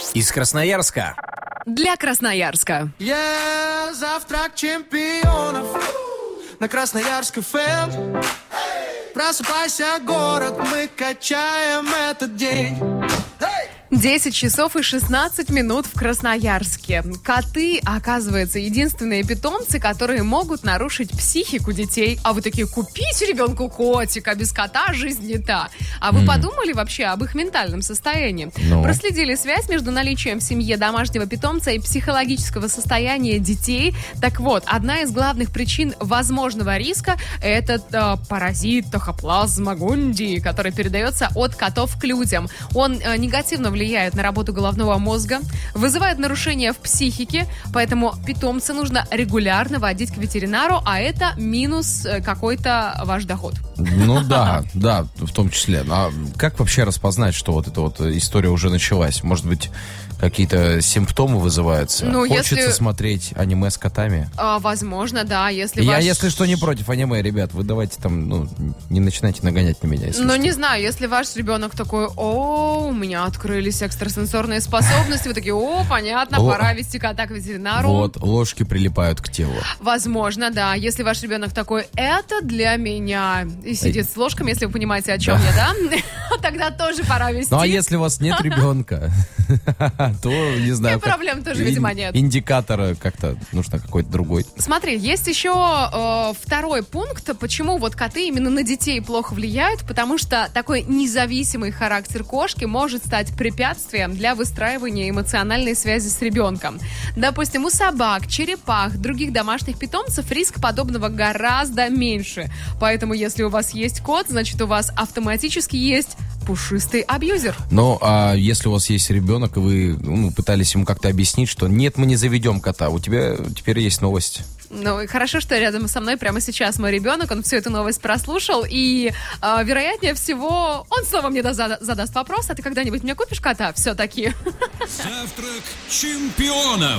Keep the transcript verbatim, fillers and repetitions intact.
Из Красноярска. Для Красноярска. Yeah, завтрак чемпионов на Красноярск эф эм. Просыпайся, город, мы качаем этот день. десять часов и шестнадцать минут в Красноярске. Коты, оказывается, единственные питомцы, которые могут нарушить психику детей. А вы такие, купите ребенку котика, без кота жизнь не та. А вы mm. подумали вообще об их ментальном состоянии? No. Проследили связь между наличием в семье домашнего питомца и психологического состояния детей. Так вот, одна из главных причин возможного риска – это э, паразит тохоплазма гунди, который передается от котов к людям. Он э, негативно влияет влияет на работу головного мозга, вызывает нарушения в психике, поэтому питомца нужно регулярно водить к ветеринару, а это минус какой-то ваш доход. Ну да, да, в том числе. А как вообще распознать, что вот эта вот история уже началась? Может быть, какие-то симптомы вызываются? Ну, Хочется если... смотреть аниме с котами? А, возможно, да. Если Я, ваш... если что, не против аниме, ребят. Вы давайте там, ну, не начинайте нагонять на меня. Ну, что. не знаю, если ваш ребенок такой, о, у меня открылись экстрасенсорные способности, вы такие, о, понятно, о, пора вести кота к ветеринару. Вот, ложки прилипают к телу. Возможно, да. Если ваш ребенок такой, это для меня, и сидит с ложками, если вы понимаете, о чем я, да? Тогда тоже пора вести. Ну, а если у вас нет ребенка, то, не знаю... И проблем тоже, видимо, нет. Индикатора как-то нужно какой-то другой. Смотри, есть еще э, второй пункт, почему вот коты именно на детей плохо влияют, потому что такой независимый характер кошки может стать препятствием для выстраивания эмоциональной связи с ребенком. Допустим, у собак, черепах, других домашних питомцев риск подобного гораздо меньше. Поэтому, если у вас есть кот, значит, у вас автоматически есть пушистый абьюзер. Ну, а если у вас есть ребенок, и вы ну, пытались ему как-то объяснить, что нет, мы не заведем кота, у тебя теперь есть новость. Ну, хорошо, что рядом со мной прямо сейчас мой ребенок, он всю эту новость прослушал, и, э, вероятнее всего, он снова мне зада- задаст вопрос, а ты когда-нибудь мне купишь кота? Все-таки. Завтрак чемпионов.